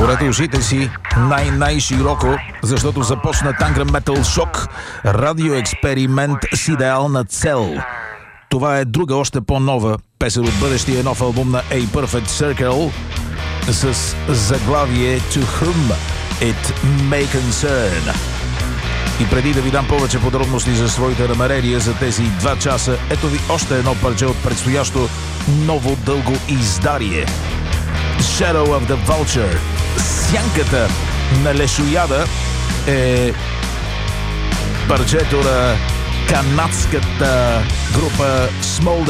Отворете ушите си най-широко, защото започна Tangram Metal Shock, радиоексперимент с идеална цел. Това е друга, още по-нова песен от бъдещия нов албум на A Perfect Circle с заглавие To Whom It May Concern. И преди да ви дам повече подробности за своите намерения за тези 2 часа, ето ви още едно парче от предстоящо ново дълго издарие. Shadow of the Vulture. Сянката на лешояда е парчето на канадската група Smolder.